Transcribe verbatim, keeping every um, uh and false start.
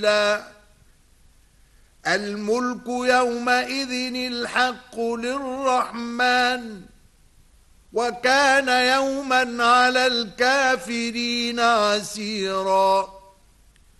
لا الملك يومئذ الحق للرحمن وكان يوما على الكافرين عسيرا.